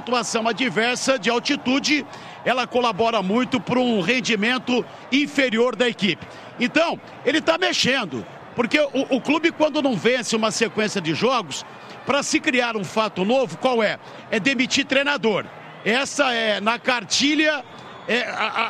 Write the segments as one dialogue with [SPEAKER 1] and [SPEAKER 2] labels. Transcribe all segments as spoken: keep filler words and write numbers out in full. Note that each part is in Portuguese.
[SPEAKER 1] situação adversa de altitude, ela colabora muito para um rendimento inferior da equipe. Então, ele está mexendo, porque o, o clube, quando não vence uma sequência de jogos, para se criar um fato novo, qual é? É demitir treinador. Essa é, na cartilha, é a, a,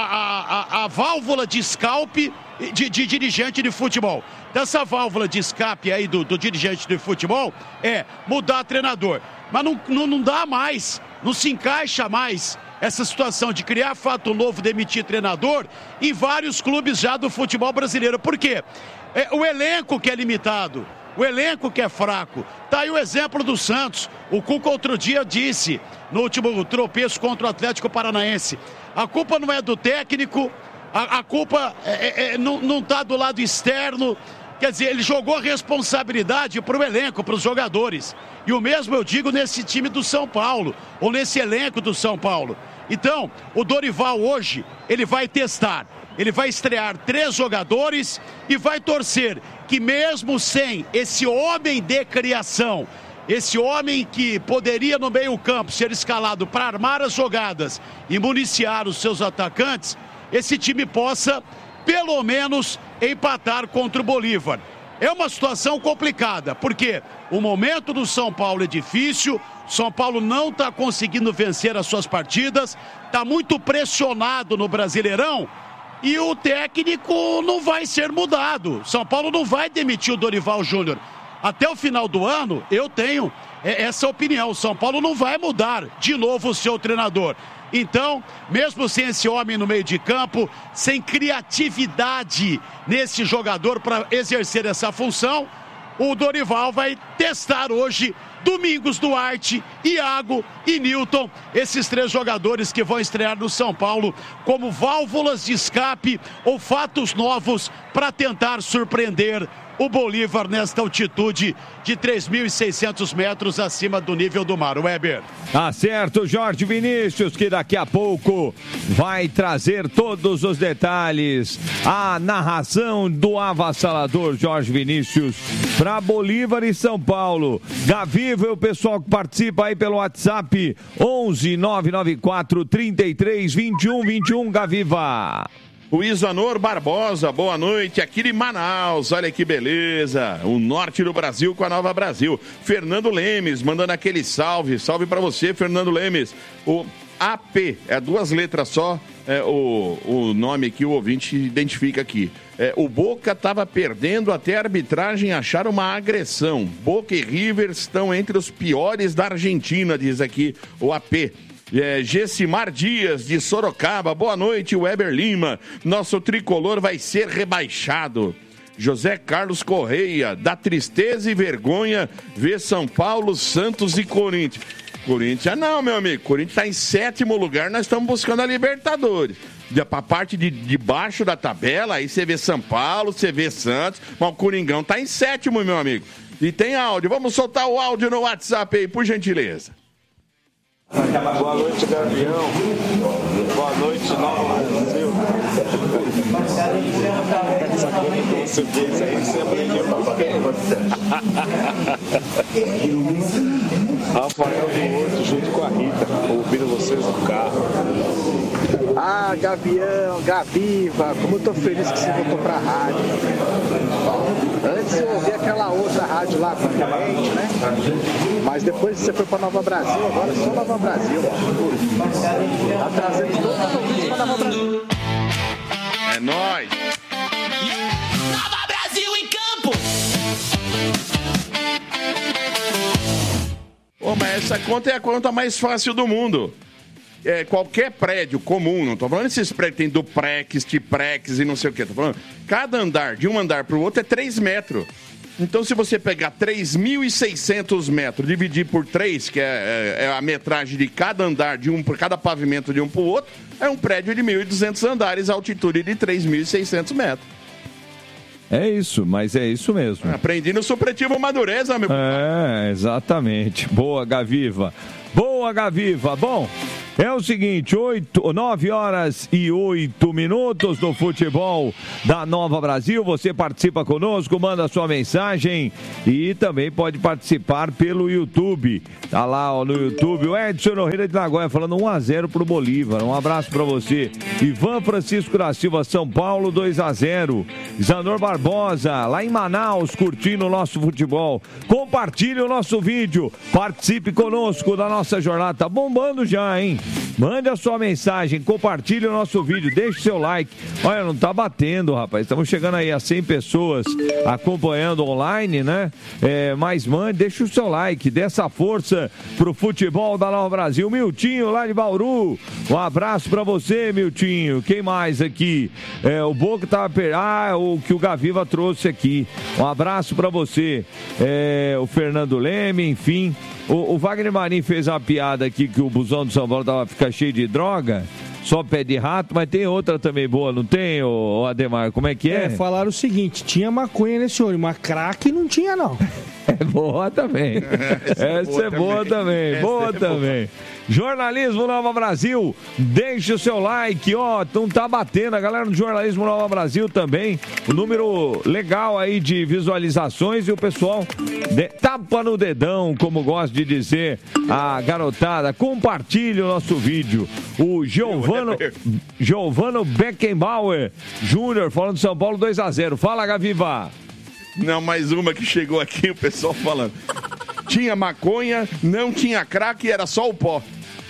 [SPEAKER 1] a, a, a válvula de escape de, de dirigente de futebol. Dessa válvula de escape aí do, do dirigente de futebol é mudar treinador. Mas não, não, não dá mais, não se encaixa mais essa situação de criar fato novo, demitir treinador em vários clubes já do futebol brasileiro. Por quê? É, o elenco que é limitado, o elenco que é fraco. Tá aí o exemplo do Santos. O Cuca outro dia disse, no último tropeço contra o Atlético Paranaense, a culpa não é do técnico, a, a culpa é, é, não, não tá do lado externo. Quer dizer, ele jogou a responsabilidade para o elenco, para os jogadores. E o mesmo eu digo nesse time do São Paulo, ou nesse elenco do São Paulo. Então, o Dorival hoje, ele vai testar. Ele vai estrear três jogadores e vai torcer que mesmo sem esse homem de criação, esse homem que poderia no meio campo ser escalado para armar as jogadas e municiar os seus atacantes, esse time possa, pelo menos, empatar contra o Bolívar. É uma situação complicada, porque o momento do São Paulo é difícil, São Paulo não está conseguindo vencer as suas partidas, está muito pressionado no Brasileirão e o técnico não vai ser mudado. São Paulo não vai demitir o Dorival Júnior. Até o final do ano, eu tenho essa opinião, São Paulo não vai mudar de novo o seu treinador. Então, mesmo sem esse homem no meio de campo, sem criatividade nesse jogador para exercer essa função, o Dorival vai testar hoje Domingos Duarte, Iago e Nilton, esses três jogadores que vão estrear no São Paulo como válvulas de escape ou fatos novos para tentar surpreender o Bolívar nesta altitude de três mil e seiscentos metros acima do nível do mar. Weber.
[SPEAKER 2] Tá certo, Jorge Vinícius, que daqui a pouco vai trazer todos os detalhes, a narração do avassalador Jorge Vinícius para Bolívar e São Paulo. Gaviva e o pessoal que participa aí pelo WhatsApp, onze nove nove quatro, trinta e três, vinte e um, vinte e um, Gaviva.
[SPEAKER 3] O Isanor Barbosa, boa noite, aqui de Manaus, olha que beleza, o norte do Brasil com a Nova Brasil. Fernando Lemes, mandando aquele salve, salve pra você, Fernando Lemes. O A P, é duas letras só, é, o, o nome que o ouvinte identifica aqui. É, o Boca estava perdendo até a arbitragem achar uma agressão. Boca e River estão entre os piores da Argentina, diz aqui o A P. É, Gessimar Dias, de Sorocaba, boa noite, Weber Lima, nosso tricolor vai ser rebaixado. José Carlos Correia, da tristeza e vergonha, vê São Paulo, Santos e Corinthians. Corinthians, não, meu amigo, Corinthians está em sétimo lugar, nós estamos buscando a Libertadores. Para a parte de, de baixo da tabela, aí você vê São Paulo, você vê Santos, mas o Coringão está em sétimo, meu amigo. E tem áudio, vamos soltar o áudio no WhatsApp aí, por gentileza.
[SPEAKER 4] Boa noite, Gavião. Boa noite, Nova Brasil. Português aí, você aprendeu Rafael do Horto, junto com a Rita, ouvindo vocês no carro. Ah, Gavião, Gaviva, como eu tô feliz que você voltou pra rádio. Antes eu ouvi aquela outra rádio lá com a gente, né? Mas depois você foi pra Nova Brasil, agora é só Nova Brasil. Tá trazendo todos os ouvintes pra Nova Brasil.
[SPEAKER 3] É nóis!
[SPEAKER 5] Nova Brasil em campo!
[SPEAKER 3] Ô, mas essa conta é a conta mais fácil do mundo. É, qualquer prédio comum, não tô falando esses prédios que tem duplex, triplex e não sei o que, tô falando, cada andar, de um andar pro outro é três metros. Então, se você pegar três mil e seiscentos metros, dividir por três, que é, é, é a metragem de cada andar, de um por cada pavimento de um pro outro, é um prédio de mil e duzentos andares, altitude de três mil e seiscentos metros.
[SPEAKER 2] É isso, mas é isso mesmo.
[SPEAKER 3] Aprendi no Supletivo Madureza, meu.
[SPEAKER 2] É, exatamente. Boa, Gaviva. Boa, Gaviva. Bom, É o seguinte, oito, nove horas e oito minutos no futebol da Nova Brasil. Você participa conosco, manda sua mensagem e também pode participar pelo YouTube. Tá lá ó, no YouTube o Edson Nogueira de Nagoya falando um a zero pro Bolívar. Um abraço pra você. Ivan Francisco da Silva, São Paulo, dois a zero. Zanor Barbosa, lá em Manaus, curtindo o nosso futebol. Compartilhe o nosso vídeo. Participe conosco da nossa jornada. Tá bombando já, hein? Mande a sua mensagem, compartilhe o nosso vídeo, deixe o seu like. Olha, não tá batendo, rapaz. Estamos chegando aí a cem pessoas acompanhando online, né? É, mas mande, deixe o seu like, dê essa força pro futebol da Nova Brasil. Miltinho, lá de Bauru. Um abraço pra você, Miltinho. Quem mais aqui? É, o Boca tava per... Ah, o que o Gaviva trouxe aqui. Um abraço pra você. É, o Fernando Leme, enfim. O, o Wagner Marinho fez uma piada aqui que o busão do São Paulo tava ficando cheio de droga, só pé de rato, mas tem outra também boa, não tem, ô, ô Ademar? Como é que é?
[SPEAKER 6] É, falaram o seguinte, tinha maconha nesse ônibus, mas crack não tinha, não.
[SPEAKER 2] É boa também. Essa, Essa é boa também. É boa também. Boa também. Jornalismo Nova Brasil, deixe o seu like, ó, não tá batendo, a galera do Jornalismo Nova Brasil também, o número legal aí de visualizações e o pessoal de, tapa no dedão, como gosta de dizer a garotada, compartilhe o nosso vídeo. O Giovano, Giovano Beckenbauer Júnior falando de São Paulo dois a zero. Fala, Gaviva.
[SPEAKER 3] Não, mais uma que chegou aqui, o pessoal falando. Tinha maconha, não tinha crack, era só o pó.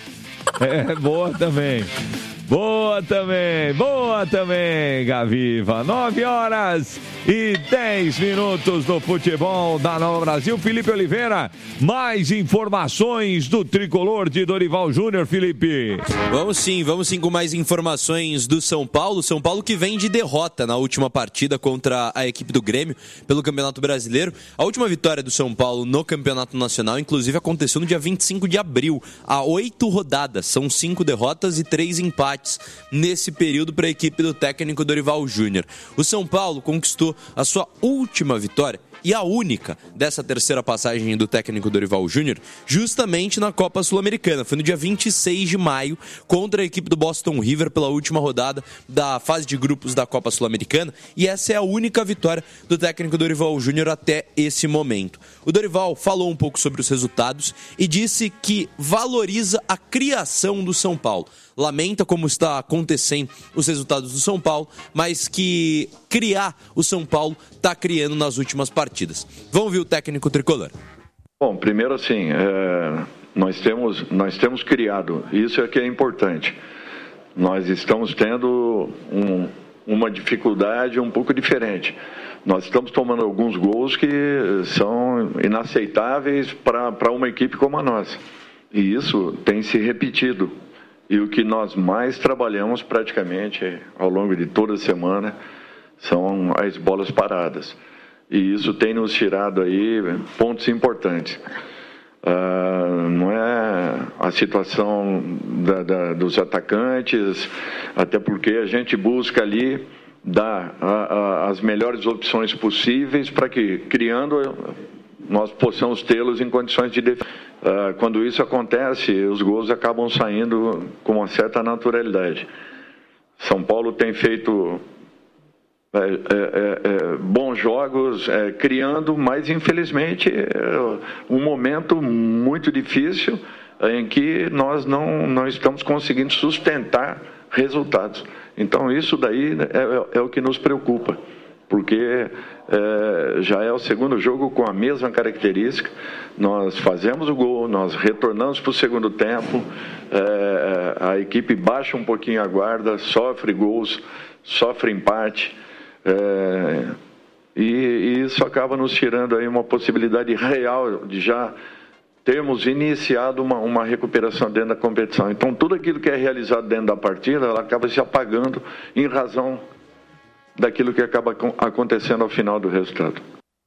[SPEAKER 2] É, boa também. Boa também, boa também, Gaviva. Nove horas e dez minutos do futebol da Nova Brasil. Felipe Oliveira, mais informações do tricolor de Dorival Júnior, Felipe.
[SPEAKER 7] Vamos sim, vamos sim com mais informações do São Paulo. São Paulo que vem de derrota na última partida contra a equipe do Grêmio pelo Campeonato Brasileiro. A última vitória do São Paulo no Campeonato Nacional, inclusive, aconteceu no dia vinte e cinco de abril. Há oito rodadas, são cinco derrotas e três empates nesse período para a equipe do técnico Dorival Júnior. O São Paulo conquistou a sua última vitória e a única dessa terceira passagem do técnico Dorival Júnior, justamente na Copa Sul-Americana. Foi no dia vinte e seis de maio, contra a equipe do Boston River, pela última rodada da fase de grupos da Copa Sul-Americana, e essa é a única vitória do técnico Dorival Júnior até esse momento. O Dorival falou um pouco sobre os resultados e disse que valoriza a criação do São Paulo. Lamenta como está acontecendo os resultados do São Paulo, mas que criar o São Paulo está criando nas últimas partidas. Vamos ver o técnico tricolor.
[SPEAKER 8] Bom, primeiro assim, é, nós, temos, nós temos criado, isso é que é importante. Nós estamos tendo um, uma dificuldade um pouco diferente. Nós estamos tomando alguns gols que são inaceitáveis para uma equipe como a nossa. E isso tem se repetido. E o que nós mais trabalhamos praticamente ao longo de toda a semana são as bolas paradas. E isso tem nos tirado aí pontos importantes. Uh, não é a situação da, da, dos atacantes, até porque a gente busca ali dar a, a, as melhores opções possíveis para que, criando, nós possamos tê-los em condições de defesa. Uh, quando isso acontece, os gols acabam saindo com uma certa naturalidade. São Paulo tem feito é, é, é, bons jogos, é, criando, mas infelizmente é um momento muito difícil em que nós não, não estamos conseguindo sustentar resultados. Então isso daí é, é, é o que nos preocupa, porque é, já é o segundo jogo com a mesma característica. Nós fazemos o gol, nós retornamos para o segundo tempo, é, a equipe baixa um pouquinho a guarda, sofre gols, sofre empate, é, e, e isso acaba nos tirando aí uma possibilidade real de já termos iniciado uma, uma recuperação dentro da competição. Então tudo aquilo que é realizado dentro da partida, ela acaba se apagando em razão daquilo que acaba acontecendo ao final do resultado.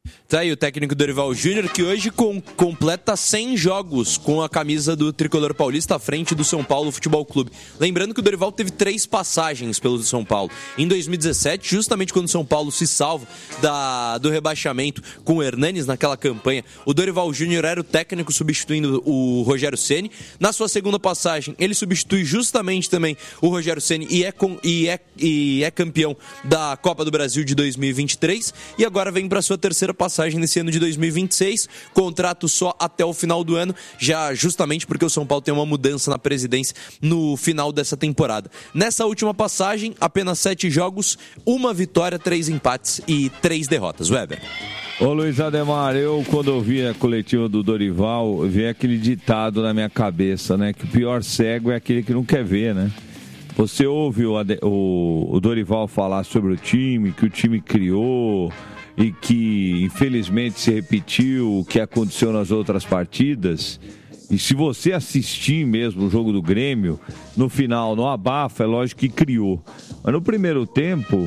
[SPEAKER 7] Tá aí o técnico Dorival Júnior, que hoje com, completa cem jogos com a camisa do Tricolor Paulista à frente do São Paulo Futebol Clube. Lembrando que o Dorival teve três passagens pelo São Paulo. Em dois mil e dezessete, justamente quando o São Paulo se salva da, do rebaixamento com o Hernanes naquela campanha, o Dorival Júnior era o técnico substituindo o Rogério Ceni. Na sua segunda passagem, ele substitui justamente também o Rogério Ceni e é, com, e, é, e é campeão da Copa do Brasil de dois mil e vinte e três. E agora vem para sua terceira passagem nesse ano de dois mil e vinte e seis, contrato só até o final do ano, já justamente porque o São Paulo tem uma mudança na presidência no final dessa temporada. Nessa última passagem, apenas sete jogos, uma vitória, três empates e três derrotas. Weber.
[SPEAKER 2] Ô Luiz Ademar, eu quando ouvi a coletiva do Dorival, vi aquele ditado na minha cabeça, né, que o pior cego é aquele que não quer ver, né? Você ouve o, o, o Dorival falar sobre o time, que o time criou e que infelizmente se repetiu o que aconteceu nas outras partidas. E se você assistir mesmo o jogo do Grêmio, no final, no abafa, é lógico que criou. Mas no primeiro tempo,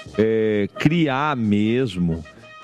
[SPEAKER 2] é, criar mesmo,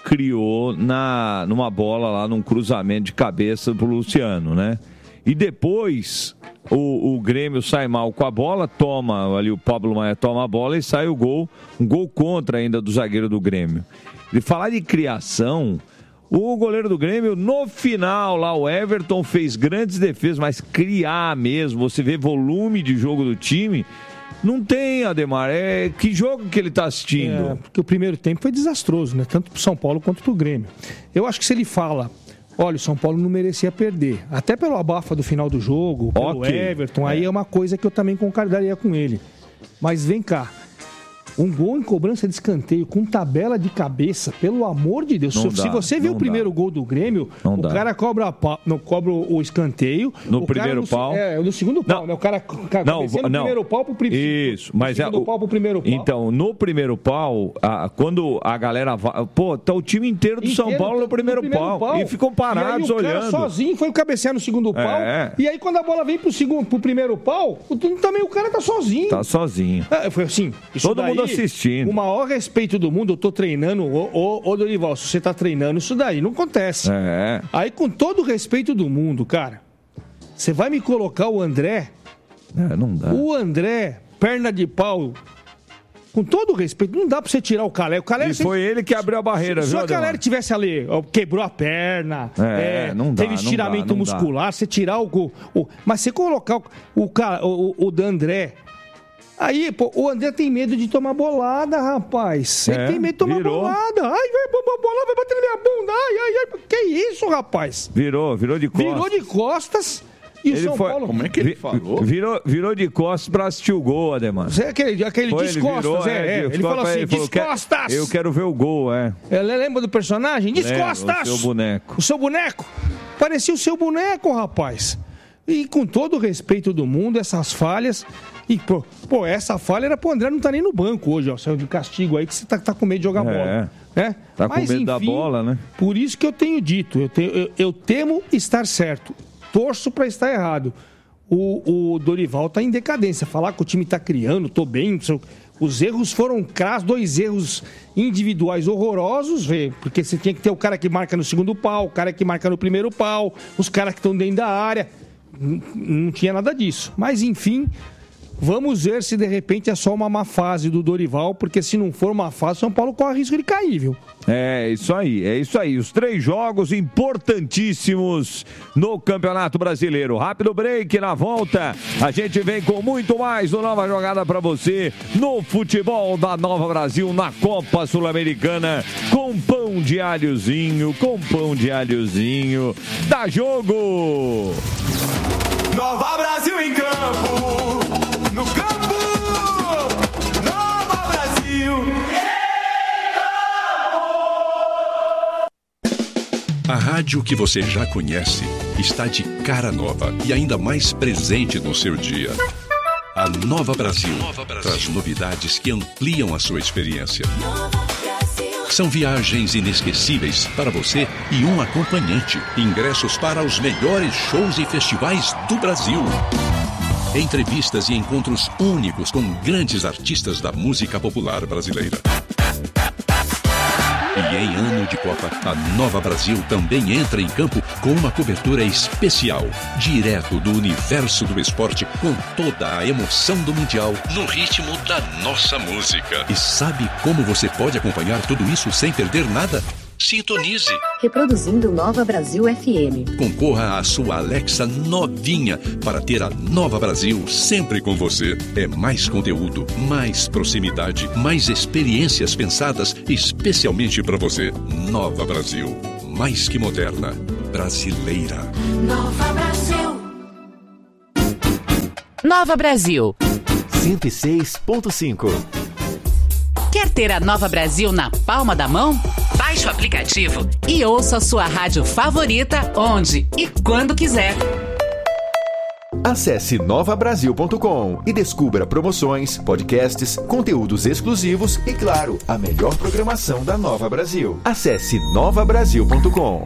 [SPEAKER 2] criou na, numa bola lá, num cruzamento de cabeça pro Luciano, né? E depois o, o Grêmio sai mal com a bola, toma, ali o Pablo Maia toma a bola e sai o gol, um gol contra ainda do zagueiro do Grêmio. E falar de criação, o goleiro do Grêmio, no final lá, o Everton fez grandes defesas, mas criar mesmo, você vê volume de jogo do time, não tem, Ademar. É, que jogo que ele está assistindo?
[SPEAKER 6] É, porque o primeiro tempo foi desastroso, né? Tanto para o São Paulo quanto para o Grêmio. Eu acho que se ele fala, olha, o São Paulo não merecia perder, até pelo abafa do final do jogo, pelo okay. Everton, aí é. é uma coisa que eu também concordaria com ele. Mas vem cá. Um gol em cobrança de escanteio com tabela de cabeça, pelo amor de Deus. Não se dá, você viu o primeiro dá. gol do Grêmio, não o dá. cara cobra, pau, não, cobra o escanteio.
[SPEAKER 2] No
[SPEAKER 6] o
[SPEAKER 2] primeiro
[SPEAKER 6] no,
[SPEAKER 2] pau?
[SPEAKER 6] É, no segundo pau,
[SPEAKER 2] não.
[SPEAKER 6] né? O cara, cara
[SPEAKER 2] não,
[SPEAKER 6] no
[SPEAKER 2] não.
[SPEAKER 6] primeiro pau pro primeiro.
[SPEAKER 2] Isso, mas
[SPEAKER 6] no segundo
[SPEAKER 2] é,
[SPEAKER 6] pau pro primeiro pau.
[SPEAKER 2] Então, no primeiro pau, a, quando a galera vai. Pô, tá o time inteiro do inteiro, São Paulo no primeiro, no primeiro pau, pau. E ficam parados e aí, o olhando. O cara sozinho foi cabecear no segundo pau. É. E aí, quando a bola vem pro, segundo, pro primeiro pau, também o cara tá sozinho. Tá sozinho.
[SPEAKER 6] É, foi assim.
[SPEAKER 2] Todo
[SPEAKER 6] daí,
[SPEAKER 2] mundo assistindo.
[SPEAKER 6] O maior respeito do mundo, eu tô treinando, ô, ô, ô Dorival, se você tá treinando, isso daí não acontece.
[SPEAKER 2] É.
[SPEAKER 6] Aí, com todo o respeito do mundo, cara, você vai me colocar o André?
[SPEAKER 2] É, não dá.
[SPEAKER 6] O André, perna de pau, com todo o respeito, não dá pra você tirar o Caleri. O Caleri
[SPEAKER 2] e foi sempre... ele que abriu a barreira,
[SPEAKER 6] se,
[SPEAKER 2] viu,
[SPEAKER 6] se o Caleri tivesse ali, quebrou a perna,
[SPEAKER 2] é, é, não dá,
[SPEAKER 6] teve estiramento
[SPEAKER 2] não dá, não
[SPEAKER 6] muscular,
[SPEAKER 2] dá.
[SPEAKER 6] Você tirar o, o... Mas você colocar o, o, o, o do André... Aí, pô, o André tem medo de tomar bolada, rapaz. Ele é, tem medo de tomar virou. bolada. Ai, vai tomar bolada, vai bater na minha bunda. Ai, ai, ai. Que isso, rapaz?
[SPEAKER 2] Virou, virou de costas.
[SPEAKER 6] Virou de costas. E
[SPEAKER 2] ele
[SPEAKER 6] o São
[SPEAKER 2] foi...
[SPEAKER 6] Paulo...
[SPEAKER 3] Como é que ele falou?
[SPEAKER 2] Virou, virou de costas pra assistir o gol, Ademar.
[SPEAKER 6] É aquele, aquele descostas, virou, é, é. Ele falou assim, ele falou, descostas.
[SPEAKER 2] Eu quero ver o gol, é.
[SPEAKER 6] Ele lembra do personagem? Descostas.
[SPEAKER 2] O seu boneco.
[SPEAKER 6] O seu boneco. Parecia o seu boneco, rapaz. E com todo o respeito do mundo, essas falhas... E, pô, pô, essa falha era pro André não tá nem no banco hoje, ó. Saiu de castigo aí que você tá, tá com medo de jogar
[SPEAKER 2] é,
[SPEAKER 6] bola. Né?
[SPEAKER 2] Tá
[SPEAKER 6] Mas,
[SPEAKER 2] com medo
[SPEAKER 6] enfim,
[SPEAKER 2] da bola, né?
[SPEAKER 6] Por isso que eu tenho dito, eu, tenho, eu, eu temo estar certo. Torço pra estar errado. O, o Dorival tá em decadência. Falar que o time tá criando, tô bem. Os erros foram crassos, dois erros individuais horrorosos, vê, porque você tinha que ter o cara que marca no segundo pau, o cara que marca no primeiro pau, os caras que estão dentro da área. Não, não tinha nada disso. Mas, enfim... Vamos ver se de repente é só uma má fase do Dorival, porque se não for uma fase, São Paulo corre risco de cair, viu?
[SPEAKER 2] É isso aí, é isso aí. Os três jogos importantíssimos no Campeonato Brasileiro. Rápido break, na volta a gente vem com muito mais do Nova Jogada pra você no futebol da Nova Brasil, na Copa Sul-Americana, com pão de alhozinho, com pão de alhozinho. Dá jogo!
[SPEAKER 5] Nova Brasil em campo! No campo, Nova Brasil.
[SPEAKER 9] A rádio que você já conhece está de cara nova e ainda mais presente no seu dia. A Nova Brasil, Nova Brasil traz novidades que ampliam a sua experiência. São viagens inesquecíveis para você e um acompanhante. Ingressos para os melhores shows e festivais do Brasil. Entrevistas e encontros únicos com grandes artistas da música popular brasileira. E em ano de Copa, a Nova Brasil também entra em campo com uma cobertura especial, direto do universo do esporte, com toda a emoção do Mundial, no ritmo da nossa música. E sabe como você pode acompanhar tudo isso sem perder nada? Sintonize.
[SPEAKER 10] Reproduzindo Nova Brasil F M.
[SPEAKER 9] Concorra à sua Alexa novinha para ter a Nova Brasil sempre com você. É mais conteúdo, mais proximidade, mais experiências pensadas especialmente para você. Nova Brasil. Mais que moderna. Brasileira.
[SPEAKER 11] Nova Brasil.
[SPEAKER 12] Nova Brasil.
[SPEAKER 13] cento e seis ponto cinco.
[SPEAKER 12] Quer ter a Nova Brasil na palma da mão? Baixe o aplicativo e ouça a sua rádio favorita onde e quando quiser.
[SPEAKER 13] Acesse nova brasil ponto com e descubra promoções, podcasts, conteúdos exclusivos e, claro, a melhor programação da Nova Brasil. Acesse nova brasil ponto com.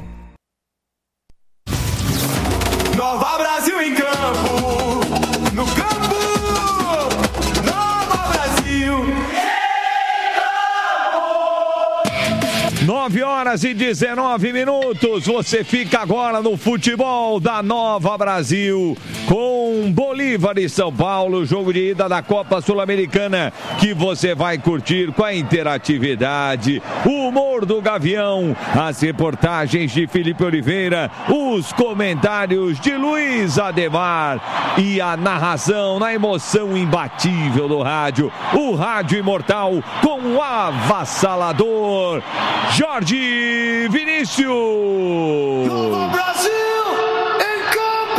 [SPEAKER 5] Nova Brasil em campo, no campo, Nova Brasil.
[SPEAKER 2] nove horas e dezenove minutos. Você fica agora no futebol da Nova Brasil com Bolívar e São Paulo, jogo de ida da Copa Sul-Americana, que você vai curtir com a interatividade, o humor do Gavião, as reportagens de Felipe Oliveira, os comentários de Luiz Ademar e a narração na emoção imbatível do rádio, o rádio imortal com o avassalador Jorge Vinícius.
[SPEAKER 5] Novo Brasil em campo!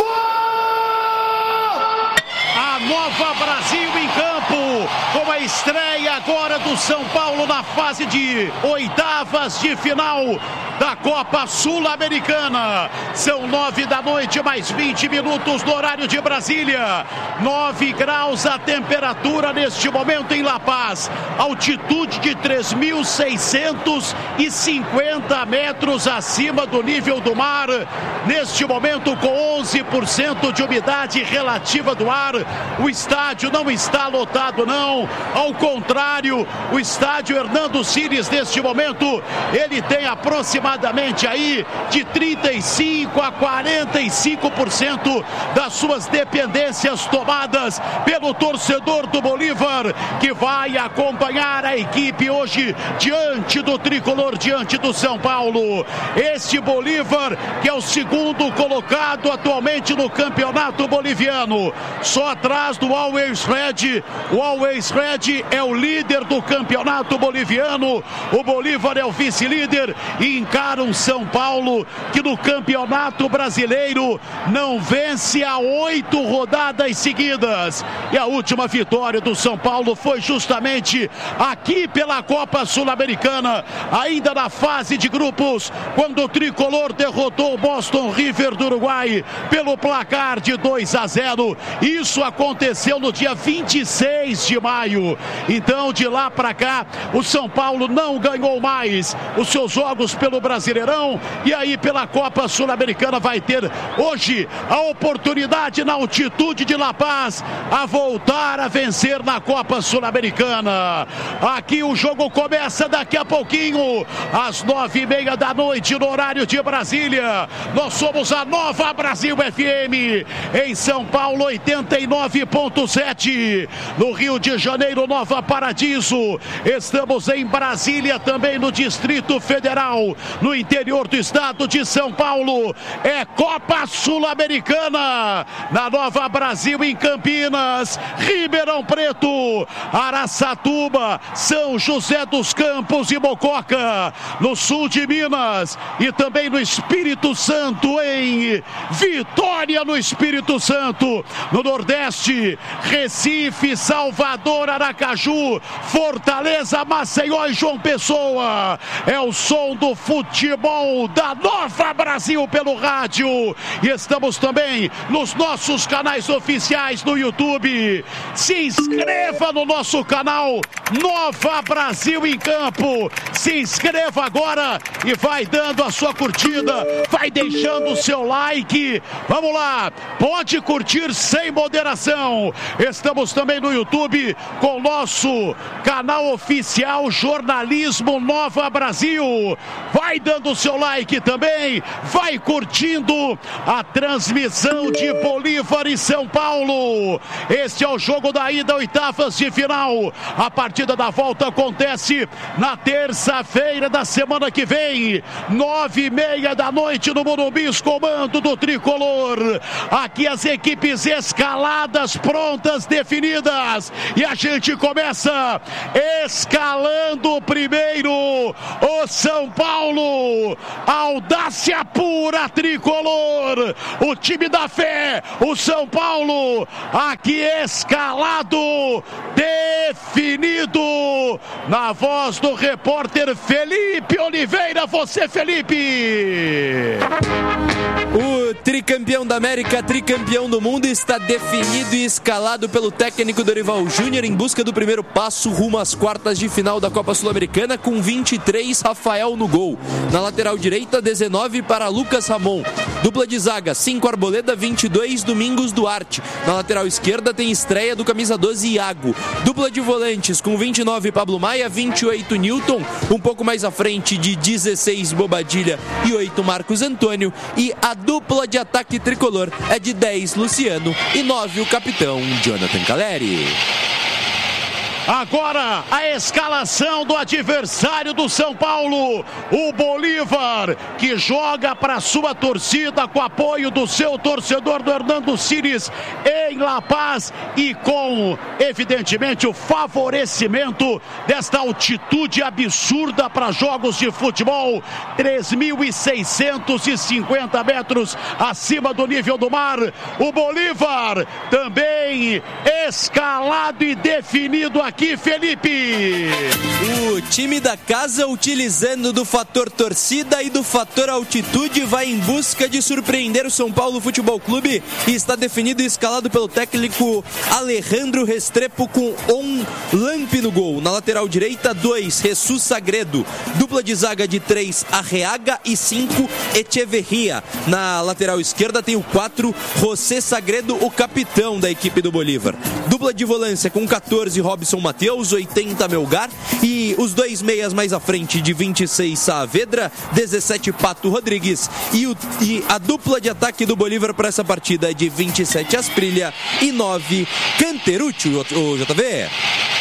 [SPEAKER 1] A Nova Brasil em campo, com a estreia agora do São Paulo na fase de oitavas de final da Copa Sul-Americana. São nove da noite, mais vinte minutos no horário de Brasília. Nove graus a temperatura neste momento em La Paz. Altitude de três mil seiscentos e cinquenta metros acima do nível do mar. Neste momento com onze por cento de umidade relativa do ar. O estádio não está lotado não. Ao contrário, o estádio Hernando Siles neste momento, ele tem aproximadamente aí de trinta e cinco a quarenta e cinco por cento das suas dependências tomadas pelo torcedor do Bolívar, que vai acompanhar a equipe hoje diante do tricolor, diante do São Paulo. Este Bolívar, que é o segundo colocado atualmente no campeonato boliviano, só atrás do Always Red. O Always Red é o líder do campeonato boliviano, o Bolívar é o vice-líder e encara um São Paulo que no Campeonato Brasileiro não vence há oito rodadas seguidas. E a última vitória do São Paulo foi justamente aqui pela Copa Sul-Americana, ainda na fase de grupos, quando o tricolor derrotou o Boston River do Uruguai pelo placar de dois a zero. Isso aconteceu no dia vinte e seis de maio. Então, de lá para cá, o São Paulo não ganhou mais os seus jogos pelo Brasileirão, e aí pela Copa Sul-Americana vai ter hoje a oportunidade na altitude de La Paz a voltar a vencer na Copa Sul-Americana. Aqui o jogo começa daqui a pouquinho, às nove e meia da noite no horário de Brasília. Nós somos a Nova Brasil F M em São Paulo oitenta e nove ponto sete, no Rio de Janeiro Nova Paradiso. Estamos em Brasília também no Distrito Federal, no interior do estado de São Paulo. É Copa Sul-Americana na Nova Brasil em Campinas, Ribeirão Preto, Araçatuba, São José dos Campos e Mococa, no sul de Minas, e também no Espírito Santo, em Vitória no Espírito Santo, no Nordeste, Recife, Salvador, Aracaju, Fortaleza, Maceió e João Pessoa. É o som do futebol futebol da Nova Brasil pelo rádio. E estamos também nos nossos canais oficiais no YouTube. Se inscreva no nosso canal Nova Brasil em Campo. Se inscreva agora e vai dando a sua curtida, vai deixando o seu like. Vamos lá, pode curtir sem moderação. Estamos também no YouTube com o nosso canal oficial Jornalismo Nova Brasil. Vai dando o seu like também, vai curtindo a transmissão de Bolívar e São Paulo. Este é o jogo da ida, oitavas de final. A partida da volta acontece na terça-feira da semana que vem, nove e meia da noite no Morumbi, comando do Tricolor. Aqui as equipes escaladas, prontas, definidas. E a gente começa escalando primeiro o São Paulo. Audácia pura, Tricolor. O time da fé, o São Paulo. Aqui escalado, definido. Na voz do repórter Felipe Oliveira. Você, Felipe.
[SPEAKER 7] O tricampeão da América, tricampeão do mundo, está definido e escalado pelo técnico Dorival Júnior em busca do primeiro passo rumo às quartas de final da Copa Sul-Americana, com vinte e três, Rafael no gol. Na lateral direita, dezenove para Lucas Ramon. Dupla de zaga, cinco Arboleda, vinte e dois, Domingos Duarte. Na lateral esquerda tem estreia do camisa doze, Iago. Dupla de volantes, com vinte e nove, Pablo Maia, vinte e oito, Newton. Um pouco mais à frente, de dezesseis, Bobadilha e oito, Marcos Antônio. E a dupla de ataque tricolor é de dez, Luciano, e nove, o capitão Jonathan Caleri.
[SPEAKER 1] Agora a escalação do adversário do São Paulo, o Bolívar, que joga para sua torcida com apoio do seu torcedor, do Hernando Siles, em La Paz, e com, evidentemente, o favorecimento desta altitude absurda para jogos de futebol, três mil seiscentos e cinquenta metros acima do nível do mar. O Bolívar também escalado e definido aqui. Aqui, Felipe.
[SPEAKER 7] O time da casa, utilizando do fator torcida e do fator altitude, vai em busca de surpreender o São Paulo Futebol Clube, e está definido e escalado pelo técnico Alejandro Restrepo, com um Lampe no gol. Na lateral direita, dois, Jesus Sagredo. Dupla de zaga de três, Arreaga, e cinco, Echeverria. Na lateral esquerda tem o quatro, José Sagredo, o capitão da equipe do Bolívar. Dupla de volância com catorze, Robson Matheus, oitenta, Melgar, e os dois meias mais à frente, de vinte e seis, Saavedra, dezessete, Pato Rodrigues, e, o, e a dupla de ataque do Bolívar para essa partida é de vinte e sete, Asprilha, e nove, Canterucci, o, o J V.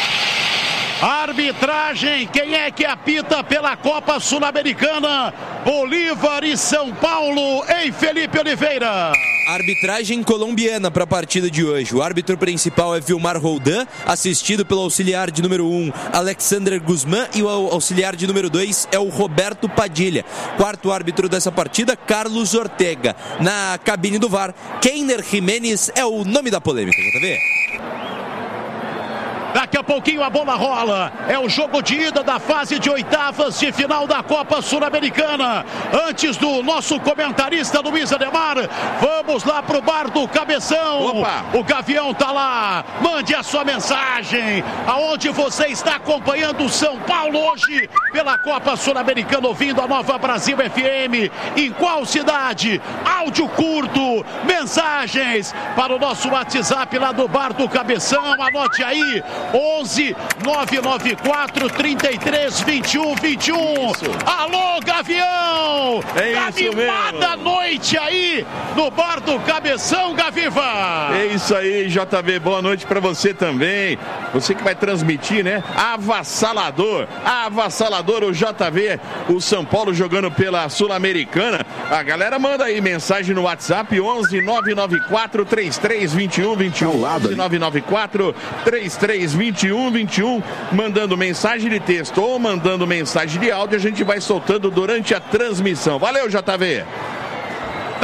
[SPEAKER 1] Arbitragem, quem é que apita pela Copa Sul-Americana? Bolívar e São Paulo, em Felipe Oliveira.
[SPEAKER 7] Arbitragem colombiana para a partida de hoje. O árbitro principal é Vilmar Roldan, assistido pelo auxiliar de número um, Alexander Guzmán, e o auxiliar de número dois é o Roberto Padilha. Quarto árbitro dessa partida, Carlos Ortega. Na cabine do V A R, Keiner Jimenez é o nome da polêmica, J V.
[SPEAKER 1] Daqui a pouquinho a bola rola. É o jogo de ida da fase de oitavas de final da Copa Sul-Americana. Antes do nosso comentarista Luiz Ademar, vamos lá pro bar do Cabeção. Opa. O Gavião tá lá. Mande a sua mensagem. Aonde você está acompanhando o São Paulo hoje pela Copa Sul-Americana, ouvindo a Nova Brasil F M. Em qual cidade? Áudio curto, mensagens para o nosso WhatsApp lá do bar do Cabeção. Anote aí. onze nove nove quatro, trinta e três, vinte e um, vinte e um. Alô, Gavião!
[SPEAKER 3] É isso mesmo.
[SPEAKER 1] Animada noite aí no bar do Cabeção, Gaviva!
[SPEAKER 3] É isso aí, J V. Boa noite pra você também. Você que vai transmitir, né? Avassalador. Avassalador, o J V. O São Paulo jogando pela Sul-Americana. A galera manda aí mensagem no WhatsApp, onze nove nove quatro, trinta e três, vinte e um, vinte e um. onze nove nove quatro, trinta e três, vinte e um, vinte e um, mandando mensagem de texto ou mandando mensagem de áudio, a gente vai soltando durante a transmissão. Valeu, J V!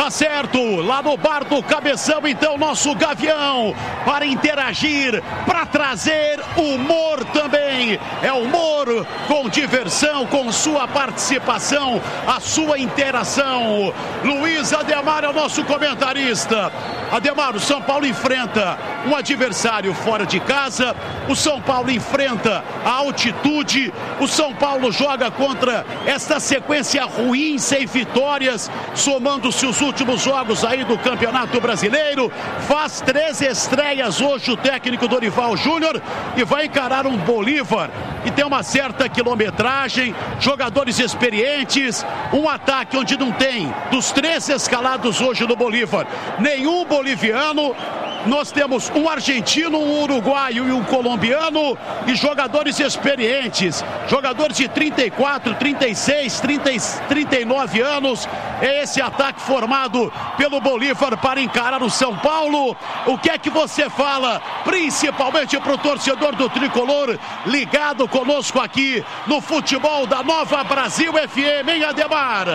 [SPEAKER 1] Tá certo, lá no bar do Cabeção, então, nosso Gavião, para interagir, para trazer humor também. É humor com diversão, com sua participação, a sua interação. Luiz Ademar é o nosso comentarista. Ademar, o São Paulo enfrenta um adversário fora de casa, o São Paulo enfrenta a altitude, o São Paulo joga contra esta sequência ruim, sem vitórias, somando-se os últimos jogos aí do Campeonato Brasileiro, faz três estreias hoje o técnico Dorival Júnior e vai encarar um Bolívar que tem uma certa quilometragem, jogadores experientes, um ataque onde não tem, dos três escalados hoje no Bolívar, nenhum boliviano. Nós temos um argentino, um uruguaio e um colombiano e jogadores experientes, jogadores de trinta e quatro, trinta e seis, trinta, trinta e nove anos. É esse ataque formado pelo Bolívar para encarar o São Paulo. O que é que você fala, principalmente para o torcedor do Tricolor, ligado conosco aqui no futebol da Nova Brasil F M, em Ademar?